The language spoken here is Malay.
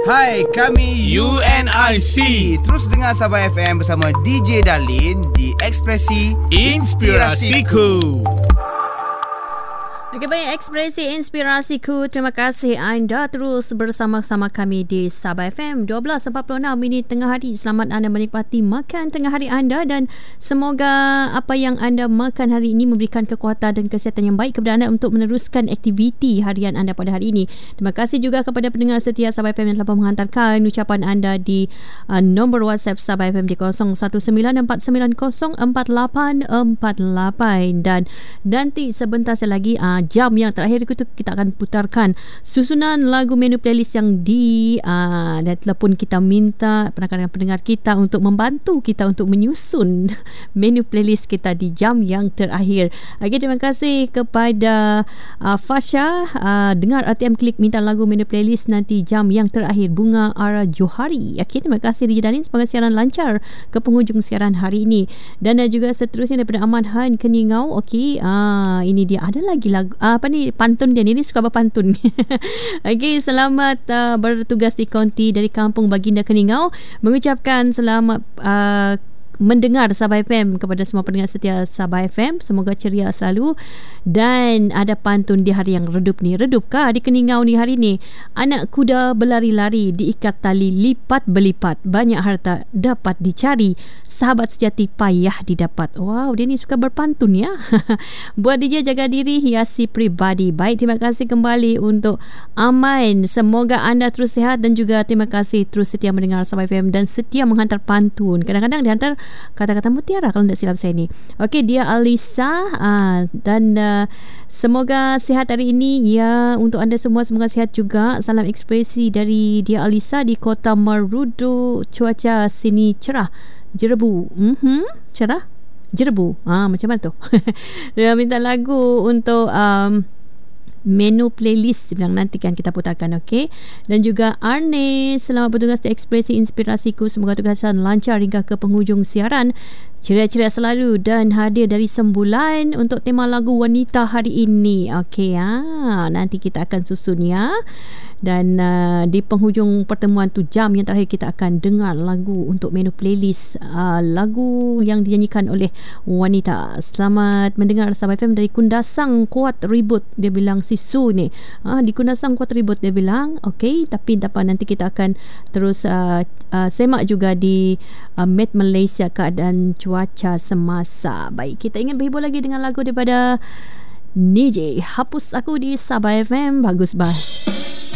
Hai, kami UNIC. Terus dengar Sabah FM bersama DJ Darlin di Ekspresi Inspirasiku. Okey, baik, Ekspresi Inspirasiku. Terima kasih anda terus bersama-sama kami di Sabah FM 12.46 minit tengah hari. Selamat anda menikmati makan tengah hari anda dan semoga apa yang anda makan hari ini memberikan kekuatan dan kesihatan yang baik kepada anda untuk meneruskan aktiviti harian anda pada hari ini. Terima kasih juga kepada pendengar setia Sabah FM yang telah menghantarkan ucapan anda di nombor WhatsApp Sabah FM di 0194904848 dan nanti sebentar lagi jam yang terakhir itu kita akan putarkan susunan lagu menu playlist yang dan telepon kita minta pendengar kita untuk membantu kita untuk menyusun menu playlist kita di jam yang terakhir. Okey, terima kasih kepada Fasha. Dengar RTM Klik minta lagu menu playlist nanti jam yang terakhir. Bunga Ara Johari. Okey, terima kasih DJ Dalin. Semoga siaran lancar ke penghujung siaran hari ini. Dan juga seterusnya daripada Aman Han Keningau. Okey, ini dia ada lagi lagu pantun dia ni suka berpantun. Okey, selamat bertugas di konti dari Kampung Baginda Keningau. Mengucapkan selamat mendengar Sabah FM kepada semua pendengar setia Sabah FM. Semoga ceria selalu. Dan ada pantun di hari yang redup ni. Redupkah di Keningau ni hari ni? Anak kuda berlari-lari, diikat tali lipat berlipat, banyak harta dapat dicari, sahabat sejati payah didapat. Wow, dia ni suka berpantun ya. Buat DJ jaga diri, hiasi pribadi. Baik, terima kasih kembali untuk Aman. Semoga anda terus sihat dan juga terima kasih terus setia mendengar Sabah FM dan setia menghantar pantun. Kadang-kadang dihantar kata-kata mutiara kalau tidak silap saya ni. Okey, dia Alisa dan semoga sihat hari ini ya untuk anda semua. Semoga sihat juga. Salam ekspresi dari dia Alisa di Kota Marudu. Cuaca sini cerah. Jerebu. Cerah? Jerebu. Macam mana tu? Dia minta lagu untuk menu playlist bilang nanti kan kita putarkan. Okey, dan juga Arne, selamat bertugas di Ekspresi Inspirasiku. Semoga tugasan lancar hingga ke penghujung siaran. Ceria-ceria selalu dan hadir dari Sembulan untuk tema lagu wanita hari ini. Okey, nanti kita akan susun ya. Dan di penghujung pertemuan tu jam yang terakhir kita akan dengar lagu untuk menu playlist lagu yang dinyanyikan oleh wanita. Selamat mendengar Sabah FM dari Kundasang Kuat Ribut. Dia bilang si Su ni di Kundasang Kuat Ribut dia bilang. Okey, tapi dapat nanti kita akan terus semak juga di Met Malaysia keadaan cuaca semasa. Baik, kita ingin berhibur lagi dengan lagu daripada Niji. Hapus Aku di Sabah FM. Bagus bah.